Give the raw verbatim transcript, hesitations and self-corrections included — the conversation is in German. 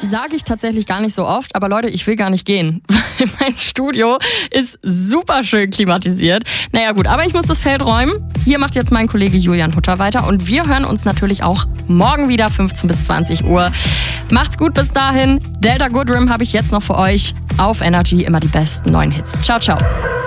sage ich tatsächlich gar nicht so oft, aber Leute, ich will gar nicht gehen, weil mein Studio ist super schön klimatisiert. Naja gut, aber ich muss das Feld räumen. Hier macht jetzt mein Kollege Julian Hutter weiter und wir hören uns natürlich auch morgen wieder fünfzehn bis zwanzig Uhr. Macht's gut bis dahin. Delta Goodrem habe ich jetzt noch für euch. Auf Energy immer die besten neuen Hits. Ciao, ciao.